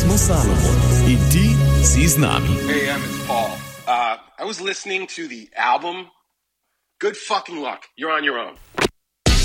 smo Salomon in ti si z nami. Hey, it's Paul. I was listening to the album. Good fucking luck. You're on your own.